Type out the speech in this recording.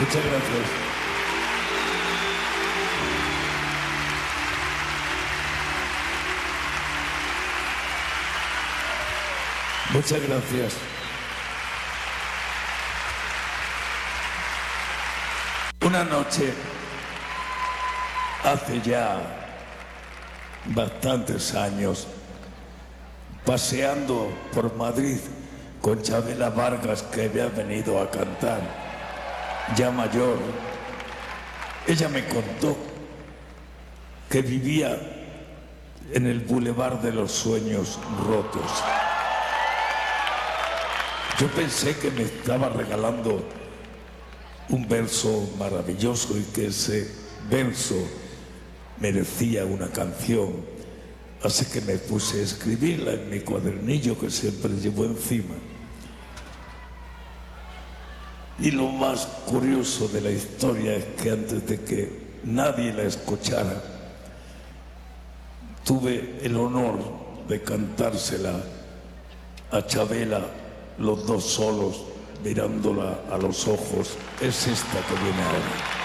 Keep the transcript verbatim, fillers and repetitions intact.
Muchas gracias. Muchas gracias. Una noche, hace ya bastantes años, paseando por Madrid con Chabela Vargas, que había venido a cantar, ya mayor, ella me contó que vivía en el Boulevard de los Sueños Rotos. Yo pensé que me estaba regalando un verso maravilloso y que ese verso merecía una canción. Así que me puse a escribirla en mi cuadernillo que siempre llevo encima. Y lo más curioso de la historia es que antes de que nadie la escuchara, tuve el honor de cantársela a Chabela, los dos solos, mirándola a los ojos. Es esta que viene ahora.